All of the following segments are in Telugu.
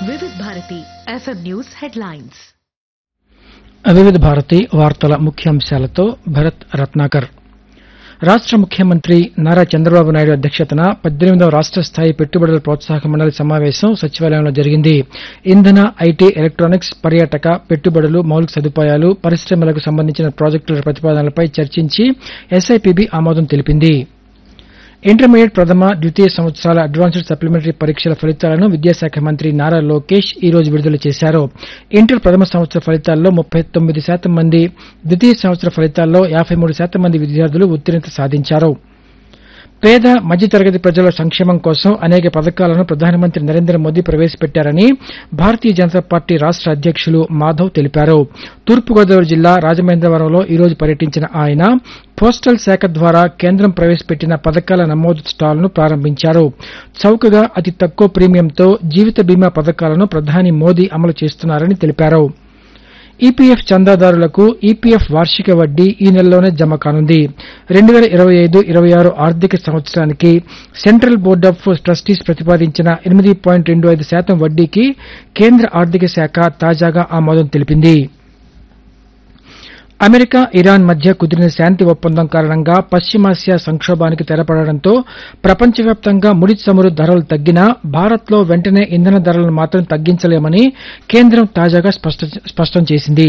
వివిధ భారతి ఎఫ్ఎం న్యూస్ హెడ్లైన్స్. వివిధ భారతి వార్తల ముఖ్యాంశాలతో భరత్ రత్నాకర్. రాష్ట ముఖ్యమంత్రి నారా చంద్రబాబు నాయుడు అధ్యక్షతన 18వ రాష్ట స్థాయి పెట్టుబడుల ప్రోత్సాహక మండలి సమావేశం సచివాలయంలో జరిగింది. ఇంధన, ఐటీ, ఎలక్ట్రానిక్స్, పర్యాటక, పెట్టుబడులు, మౌలిక సదుపాయాలు, పరిశ్రమలకు సంబంధించిన ప్రాజెక్టుల ప్రతిపాదనలపై చర్చించి ఎస్ఐపిబి ఆమోదం తెలిపింది. ఇంటర్మీడియట్ ప్రథమ, ద్వితీయ సంవత్సరాల అడ్వాన్స్డ్ సప్లిమెంటరీ పరీక్షల ఫలితాలను విద్యాశాఖ మంత్రి నారా లోకేష్ ఈ రోజు విడుదల చేశారు. ఇంటర్ ప్రథమ సంవత్సర ఫలితాల్లో 39% మంది, ద్వితీయ సంవత్సర ఫలితాల్లో 53% మంది విద్యార్థులు ఉత్తీర్ణత సాధించారు. పేద, మధ్యతరగతి ప్రజల సంక్షేమం కోసం అనేక పథకాలను ప్రధానమంత్రి నరేంద్ర మోదీ ప్రవేశపెట్టారని భారతీయ జనతా పార్టీ రాష్ట అధ్యకులు మాధవ్ తెలిపారు. తూర్పుగోదావరి జిల్లా రాజమహేంద్రవరంలో ఈ రోజు పర్యటించిన ఆయన పోస్టల్ శాఖ ద్వారా కేంద్రం ప్రవేశపెట్టిన పథకాల నమోదు స్టాల్ను ప్రారంభించారు. చౌకగా, అతి తక్కువ ప్రీమియంతో జీవిత బీమా పథకాలను ప్రధాని మోదీ అమలు చేస్తున్నారని తెలిపారు. ఈపీఎఫ్ చందాదారులకు ఈపీఎఫ్ వార్షిక వడ్డీ ఈ నెలలోనే జమ కానుంది. 2025-26 ఆర్థిక సంవత్సరానికి సెంట్రల్ బోర్డ్ ఆఫ్ ట్రస్టీస్ ప్రతిపాదించిన 8.25% వడ్డీకి కేంద్ర ఆర్థిక శాఖ తాజాగా ఆమోదం తెలిపింది. అమెరికా, ఇరాన్ మధ్య కుదిరిన శాంతి ఒప్పందం కారణంగా పశ్చిమాసియా సంక్షోభానికి తెరపడడంతో ప్రపంచవ్యాప్తంగా ముడి చమురు ధరలు తగ్గినా భారత్లో వెంటనే ఇంధన ధరలను మాత్రం తగ్గించలేమని కేంద్రం తాజాగా స్పష్టం చేసింది.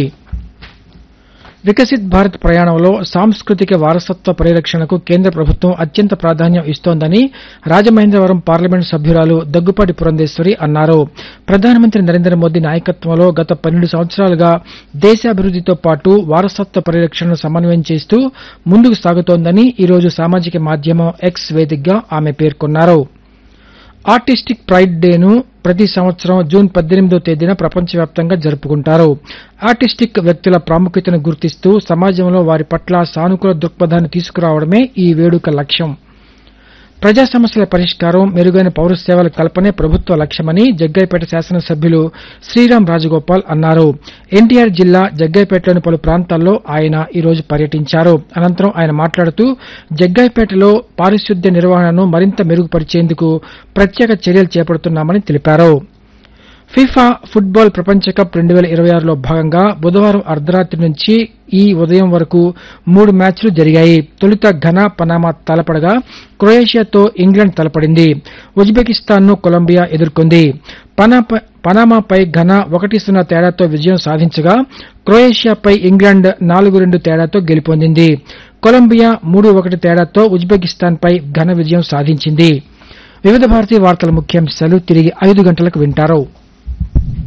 వికసిత్ భారత్ ప్రయాణంలో సాంస్కృతిక వారసత్వ పరిరక్షణకు కేంద్ర ప్రభుత్వం అత్యంత ప్రాధాన్యం ఇస్తోందని రాజమహేంద్రవరం పార్లమెంటు సభ్యురాలు దగ్గుపాటి పురంధేశ్వరి అన్నారు. ప్రధానమంత్రి నరేంద్ర మోదీ నాయకత్వంలో గత 12 సంవత్సరాలుగా దేశాభివృద్దితో పాటు వారసత్వ పరిరక్షణను సమన్వయం చేస్తూ ముందుకు సాగుతోందని ఈ రోజు సామాజిక మాధ్యమం ఎక్స్ వేదికగా ఆమె పేర్కొన్నారు. ఆర్టిస్టిక్ ప్రైడ్ డేను ప్రతి సంవత్సరం జూన్ 18వ తేదీన ప్రపంచవ్యాప్తంగా జరుపుకుంటారు. ఆర్టిస్టిక్ వ్యక్తుల ప్రాముఖ్యతను గుర్తిస్తూ సమాజంలో వారి పట్ల సానుకూల దృక్పథాన్ని తీసుకురావడమే ఈ వేడుక లక్ష్యం. ప్రజా సమస్యల పరిష్కారం, మెరుగైన పౌర సేవల కల్పనే ప్రభుత్వ లక్ష్యమని జగ్గయ్యపేట శాసనసభ్యులు శ్రీరాం రాజగోపాల్ అన్నారు. ఎన్టీఆర్ జిల్లా జగ్గయ్యపేటలోని పలు ప్రాంతాల్లో ఆయన ఈ రోజు పర్యటించారు. అనంతరం ఆయన మాట్లాడుతూ జగ్గయ్యపేటలో పారిశుద్ధ్య నిర్వహణను మరింత మెరుగుపరిచేందుకు ప్రత్యేక చర్యలు చేపడుతున్నామని తెలిపారు. ఫిఫా ఫుట్బాల్ ప్రపంచ కప్ 2026లో భాగంగా బుధవారం అర్ధరాత్రి నుంచి ఈ ఉదయం వరకు 3 మ్యాచ్లు జరిగాయి. తొలుత Ghana, Panama తలపడగా క్రొయేషియాతో England తలపడింది. ఉజ్బెకిస్తాన్ను Colombia ఎదుర్కొంది. పనామాపై Ghana 1-0 తేడాతో విజయం సాధించగా క్రొయేషియాపై ఇంగ్లాండ్ 4-2 తేడాతో గెలుపొందింది. కొలంబియా 3-1 తేడాతో ఉజ్బెకిస్తాన్పై ఘన విజయం సాధించింది. వివిధ భారతీయ వార్తల ముఖ్యాంశాలు తిరిగి 5 గంటలకు వింటారు.